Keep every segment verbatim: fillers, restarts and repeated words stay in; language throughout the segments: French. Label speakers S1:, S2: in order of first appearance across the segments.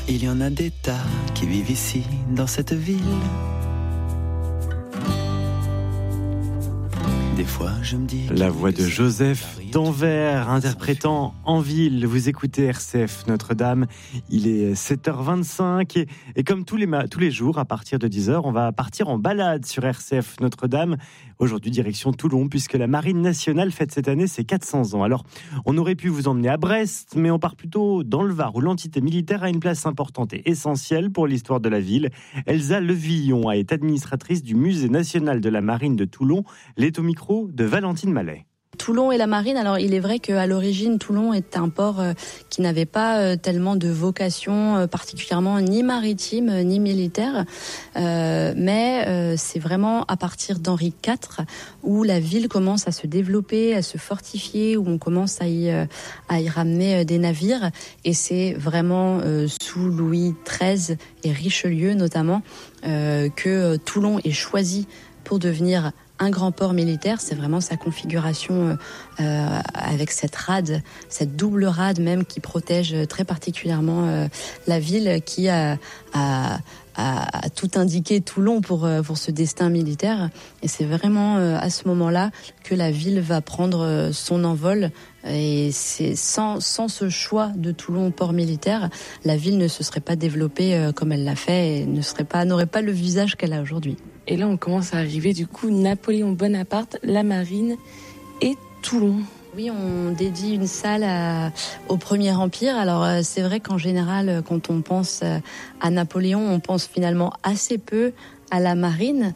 S1: il y en a des tas qui vivent ici, dans cette ville. Des fois, je me dis...
S2: La voix de Joseph d'Anvers, interprétant En Ville. Vous écoutez R C F Notre-Dame. Il est sept heures vingt-cinq et, et comme tous les, ma- tous les jours, à partir de dix heures, on va partir en balade sur R C F Notre-Dame. Aujourd'hui, direction Toulon, puisque la Marine nationale fête cette année ses quatre cents ans. Alors, on aurait pu vous emmener à Brest, mais on part plutôt dans le Var, où l'entité militaire a une place importante et essentielle pour l'histoire de la ville. Elsa Levillon est administratrice du Musée national de la Marine de Toulon. Elle est au micro de Valentine Mallet.
S3: Toulon et la marine, alors il est vrai qu'à l'origine, Toulon est un port euh, qui n'avait pas euh, tellement de vocation euh, particulièrement ni maritime euh, ni militaire, euh, mais euh, c'est vraiment à partir d'Henri quatre où la ville commence à se développer, à se fortifier, où on commence à y, euh, à y ramener euh, des navires, et c'est vraiment euh, sous Louis treize et Richelieu notamment euh, que euh, Toulon est choisi pour devenir un grand port militaire. C'est vraiment sa configuration euh, avec cette rade, cette double rade même qui protège très particulièrement euh, la ville, qui a, a, a, a tout indiqué Toulon pour, pour ce destin militaire. Et c'est vraiment euh, à ce moment-là que la ville va prendre son envol. Et c'est sans, sans ce choix de Toulon port militaire, la ville ne se serait pas développée euh, comme elle l'a fait et ne serait pas, n'aurait pas le visage qu'elle a aujourd'hui.
S4: Et là, on commence à arriver, du coup, Napoléon Bonaparte, la marine et Toulon.
S3: Oui, on dédie une salle à, au Premier Empire. Alors, euh, c'est vrai qu'en général, quand on pense euh, à Napoléon, on pense finalement assez peu à la marine.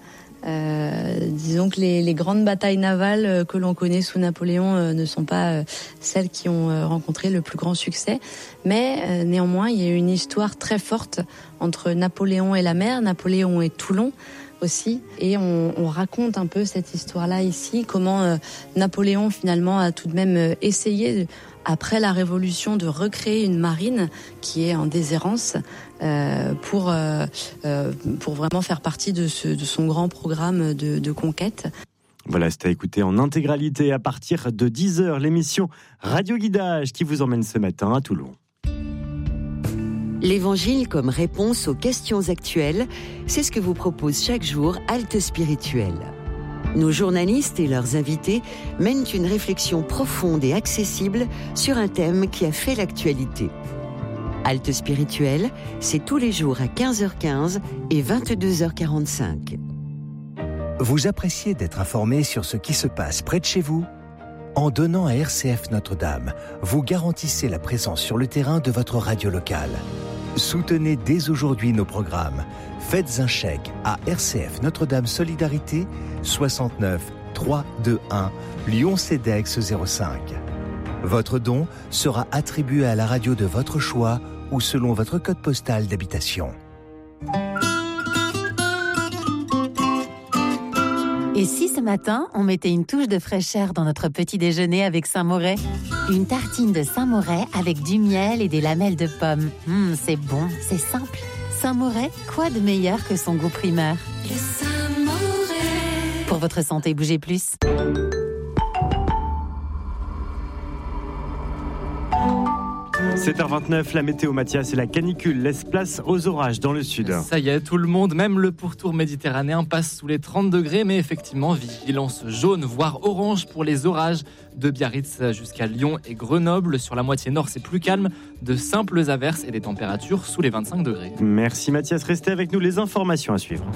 S3: Euh, disons que les, les grandes batailles navales que l'on connaît sous Napoléon euh, ne sont pas euh, celles qui ont euh, rencontré le plus grand succès. Mais euh, néanmoins, il y a une histoire très forte entre Napoléon et la mer, Napoléon et Toulon aussi, et on, on raconte un peu cette histoire-là ici, comment euh, Napoléon finalement a tout de même euh, essayé, après la Révolution, de recréer une marine qui est en déshérence euh, pour, euh, euh, pour vraiment faire partie de, ce, de son grand programme de, de conquête.
S2: Voilà, c'est à écouter en intégralité à partir de dix heures, l'émission Radio Guidage qui vous emmène ce matin à Toulon.
S5: L'Évangile comme réponse aux questions actuelles, c'est ce que vous propose chaque jour Halte Spirituelle. Nos journalistes et leurs invités mènent une réflexion profonde et accessible sur un thème qui a fait l'actualité. Halte Spirituelle, c'est tous les jours à quinze heures quinze et vingt-deux heures quarante-cinq.
S6: Vous appréciez d'être informé sur ce qui se passe près de chez vous ? En donnant à R C F Notre-Dame, vous garantissez la présence sur le terrain de votre radio locale. Soutenez dès aujourd'hui nos programmes. Faites un chèque à R C F Notre-Dame Solidarité, soixante-neuf trois cent vingt-et-un Lyon-Cedex zéro cinq. Votre don sera attribué à la radio de votre choix ou selon votre code postal d'habitation.
S7: Et si ce matin, on mettait une touche de fraîcheur dans notre petit déjeuner avec Saint-Moret ? Une tartine de Saint-Moret avec du miel et des lamelles de pommes. Mmh, c'est bon, c'est simple. Saint-Moret, quoi de meilleur que son goût primaire ?
S8: Le Saint-Moret.
S7: Pour votre santé, bougez plus.
S2: sept heures vingt-neuf, la météo, Mathias, et la canicule laisse place aux orages dans le sud.
S9: Ça y est, tout le monde, même le pourtour méditerranéen, passe sous les trente degrés, mais effectivement, vigilance jaune, voire orange pour les orages de Biarritz jusqu'à Lyon et Grenoble. Sur la moitié nord, c'est plus calme, de simples averses et des températures sous les vingt-cinq degrés.
S2: Merci Mathias, restez avec nous, les informations à suivre.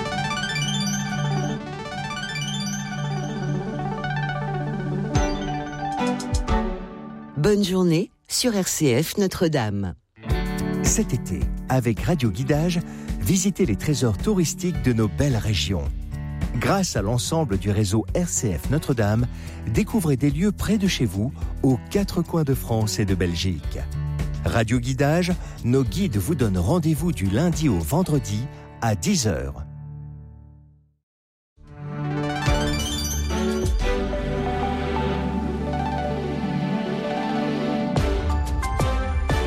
S5: Bonne journée sur R C F Notre-Dame.
S6: Cet été, avec Radio Guidage, visitez les trésors touristiques de nos belles régions. Grâce à l'ensemble du réseau R C F Notre-Dame, découvrez des lieux près de chez vous, aux quatre coins de France et de Belgique. Radio Guidage, nos guides vous donnent rendez-vous du lundi au vendredi à dix heures.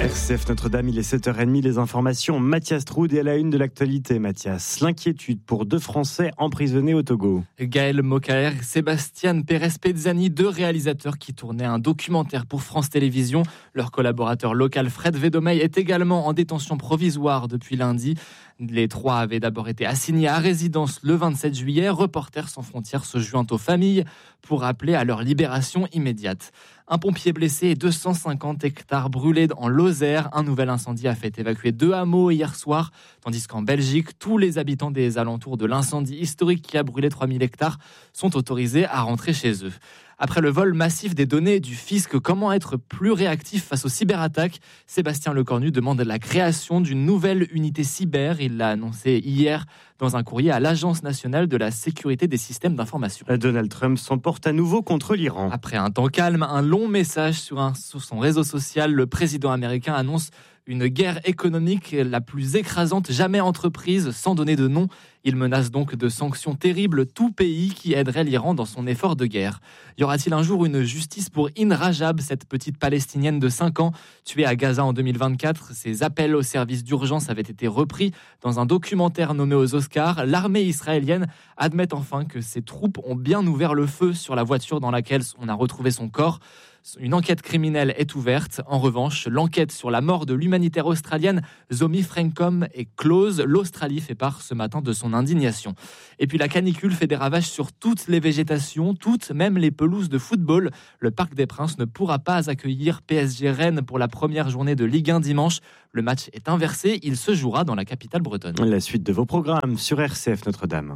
S2: R C F Notre-Dame, il est sept heures trente, les informations, Mathias Troud et à la une de l'actualité. Mathias, l'inquiétude pour deux Français emprisonnés au Togo.
S9: Gaël Mokaer et Sébastien Pérez-Pezzani, deux réalisateurs qui tournaient un documentaire pour France Télévisions. Leur collaborateur local Fred Vedomey est également en détention provisoire depuis lundi. Les trois avaient d'abord été assignés à résidence le vingt-sept juillet. Reporters sans frontières se joint aux familles pour appeler à leur libération immédiate. Un pompier blessé et deux cent cinquante hectares brûlés en Lozère. Un nouvel incendie a fait évacuer deux hameaux hier soir, tandis qu'en Belgique, tous les habitants des alentours de l'incendie historique qui a brûlé trois mille hectares sont autorisés à rentrer chez eux. Après le vol massif des données du fisc, comment être plus réactif face aux cyberattaques ? Sébastien Lecornu demande la création d'une nouvelle unité cyber. Il l'a annoncé hier dans un courrier à l'Agence nationale de la sécurité des systèmes d'information.
S2: Donald Trump s'emporte à nouveau contre l'Iran.
S9: Après un temps calme, un long message sur, un, sur son réseau social, le président américain annonce une guerre économique la plus écrasante jamais entreprise, sans donner de nom. Il menace donc de sanctions terribles tout pays qui aiderait l'Iran dans son effort de guerre. Y aura-t-il un jour une justice pour In Rajab, cette petite palestinienne de cinq ans, tuée à Gaza en deux mille vingt-quatre ? Ses appels au service d'urgence avaient été repris dans un documentaire nommé aux Oscars. L'armée israélienne admet enfin que ses troupes ont bien ouvert le feu sur la voiture dans laquelle on a retrouvé son corps. Une enquête criminelle est ouverte. En revanche, l'enquête sur la mort de l'humanitaire australienne Zomi Frenkom est close. L'Australie fait part ce matin de son indignation. Et puis la canicule fait des ravages sur toutes les végétations, toutes, même les pelouses de football. Le Parc des Princes ne pourra pas accueillir P S G Rennes pour la première journée de Ligue un dimanche. Le match est inversé, il se jouera dans la capitale bretonne.
S2: La suite de vos programmes sur R C F Notre-Dame.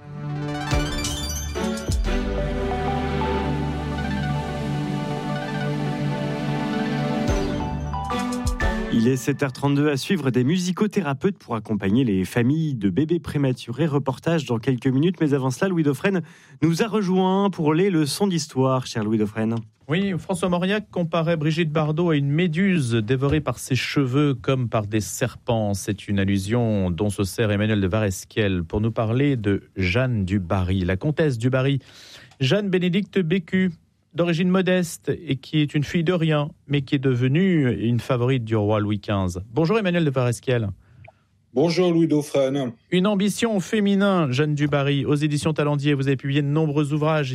S2: Il est sept heures trente-deux, à suivre des musicothérapeutes pour accompagner les familles de bébés prématurés. Reportage dans quelques minutes, mais avant cela, Louis Dauphren nous a rejoint pour les leçons d'histoire, cher Louis Dauphren.
S10: Oui, François Mauriac comparait Brigitte Bardot à une méduse dévorée par ses cheveux comme par des serpents. C'est une allusion dont se sert Emmanuel de Varesquiel pour nous parler de Jeanne du Barry, la comtesse du Barry. Jeanne Bénédicte Bécu, d'origine modeste et qui est une fille de rien, mais qui est devenue une favorite du roi Louis quinze. Bonjour Emmanuel de Varesquiel.
S11: Bonjour Louis Dauphren.
S10: Une ambition féminin, Jeanne du Barry, aux éditions Talendier. Vous avez publié de nombreux ouvrages